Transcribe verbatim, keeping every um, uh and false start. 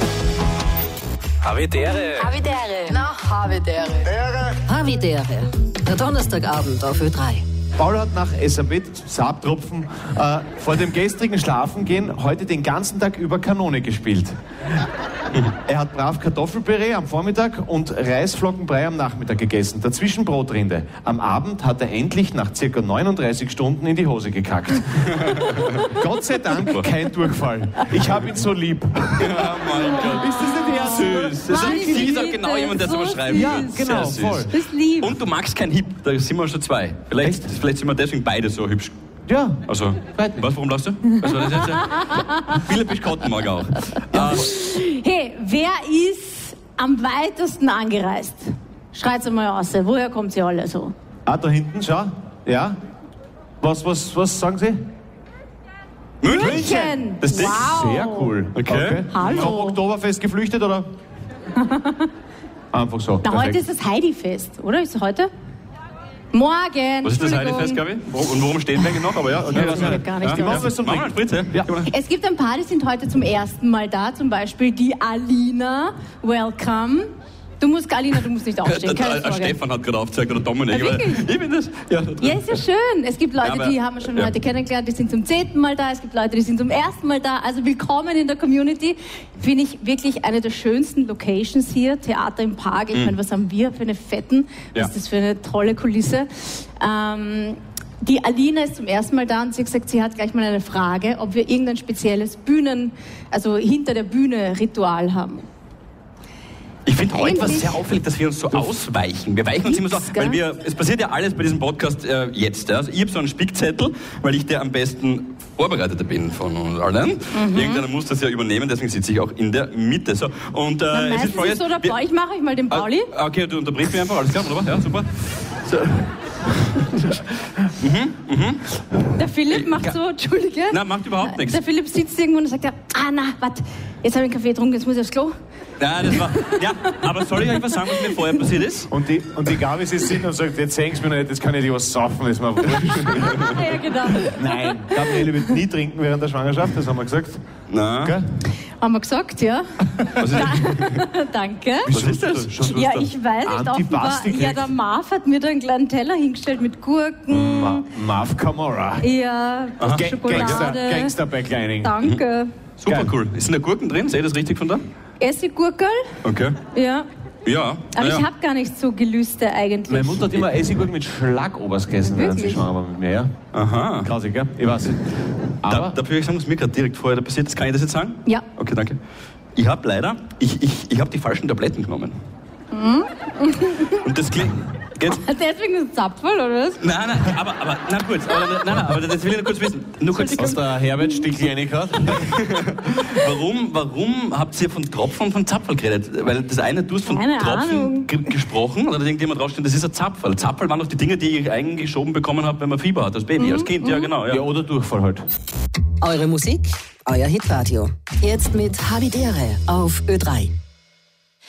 Havidere. Havidere. Na, Havidere. Havidere. Der Donnerstagabend auf Ö drei. Paul hat nach Elisabeth Saabtropfen äh, vor dem gestrigen Schlafengehen heute den ganzen Tag über Kanone gespielt. Er hat brav Kartoffelpüree am Vormittag und Reisflockenbrei am Nachmittag gegessen. Dazwischen Brotrinde. Am Abend hat er endlich nach circa neununddreißig Stunden in die Hose gekackt. Gott sei Dank kein Durchfall. Ich habe ihn so lieb. Ja, mein Gott. Ist das nicht die erste? Süß. Das Mann, ist sie ich sagt liebe genau jemand, der so sowas schreiben Ja, will. genau, Sehr süß. voll. Das ist lieb. Und du magst kein Hip, da sind wir schon zwei. Vielleicht, vielleicht sind wir deswegen beide so hübsch. Ja. Also, was, warum lachst du? Was war das jetzt? Viele Bischkotten mag er auch. Äh, Hey, wer ist am weitesten angereist? Schreit's einmal raus. Woher kommt sie alle so? Ah, da hinten, schau. Ja. Was, was, was sagen Sie? München! Das ist wow. Sehr cool. Okay. Hallo. Vom Oktoberfest geflüchtet, oder? Einfach so. Na, heute Perfekt. ist das Heidi-Fest, oder? Ist es heute? Morgen. Was ist das Entschuldigung. Heidi-Fest, glaube ich? Wo- Und worum stehen wir noch? Aber ja, okay. Das geht gar nicht Ja, aus. machen wir es zum Machen wir einen Spritz, ja? Ja. Es gibt ein paar, die sind heute zum ersten Mal da. Zum Beispiel die Alina. Welcome. Du musst, Alina, du musst nicht aufstehen. Der, Keine der, Sorge. Stefan hat gerade aufgezeigt, oder Dominik. Ja, wirklich? Ich bin das. Ja, da drin. Ja, ist ja schön. Es gibt Leute, Ja, aber- die haben wir schon ja. heute kennengelernt, die sind zum zehnten Mal da. Es gibt Leute, die sind zum ersten Mal da. Also willkommen in der Community. Finde ich wirklich eine der schönsten Locations hier. Theater im Park. Ich meine, was haben wir für eine Fetten? Was Ja. ist das für eine tolle Kulisse? Ähm, die Alina ist zum ersten Mal da und sie hat gesagt, sie hat gleich mal eine Frage, ob wir irgendein spezielles Bühnen, also hinter der Bühne Ritual haben. Ich finde heute was Eigentlich- sehr auffällig, dass wir uns so ausweichen. Wir weichen uns immer so aus, Gibt's, weil gell? wir, es passiert ja alles bei diesem Podcast äh, jetzt. Ja. Also ich habe so einen Spickzettel, weil ich der am besten Vorbereitete bin von uns allen. Mhm. Irgendeiner muss das ja übernehmen, deswegen sitze ich auch in der Mitte. So. Und, äh, Dann es meistens ist folgendes- ist so der wir- Paul. Ich mache euch mal den Pauli. Ah, okay, du unterbrichst mich einfach, alles klar, wunderbar, ja, super. So. Der Philipp macht Ja. so, Entschuldige. Nein, macht überhaupt nichts. Der Philipp sitzt irgendwo und sagt, ja, ah na, warte, jetzt habe ich einen Kaffee getrunken, jetzt muss ich aufs Klo. Nein, das war, ja, aber soll ich euch was sagen, was mir vorher passiert ist? Und die, und die Gabi sitzt hinten und sagt, jetzt hängst du mir nicht, jetzt kann ich dir was saufen, das ist mir wurscht. ja, genau. Nein, Gabriele wird nie trinken während der Schwangerschaft, das haben wir gesagt. Nein. Gell? Haben wir gesagt, ja. Was ist, Danke. was ist das? Schon Ja, du hast ich weiß nicht, offenbar. Antipasti Ja, gekriegt. der Marv hat mir da einen kleinen Teller hingestellt mit Gurken. Ma- Marv Camorra. Ja, Ga- Gangster, Schokolade. Gangster Backlining. Danke. Super Geil. cool. Sind da Gurken drin? Seht ihr das richtig von da? Essiggurkel? Okay. Ja. Ja. Aber ja. ich habe gar nicht so Gelüste eigentlich. Meine Mutter hat immer Essiggurken mit Schlagobers gegessen, während sie Wirklich? schwanger war mit mir. Ja? Aha. Grausig, gell? Ich weiß nicht. Da, Aber da würde ich sagen, was mir gerade direkt vorher da passiert ist. Kann ich das jetzt sagen? Ja. Okay, danke. Ich habe leider, ich, ich, ich habe die falschen Tabletten genommen. Mhm. Und das klingt... Geht's? Deswegen ist es Zapfel, oder was? Nein, nein, aber, aber, na kurz, aber, nein, nein, aber das will ich nur kurz wissen. Nur kurz, aus der Herbert Stickel reingehört. warum, warum habt ihr von Tropfen und von Zapferl geredet? Weil das eine, du hast von Keine Tropfen Ahnung. ge- gesprochen, oder denkt jemand draufstehen, das ist ein Zapferl. Zapferl waren doch die Dinge, die ich eingeschoben bekommen habe, wenn man Fieber hat, als Baby, Mhm. als Kind, ja genau. Ja. Ja, oder Durchfall halt. Eure Musik, euer Hitradio. Jetzt mit Havidere auf Ö drei.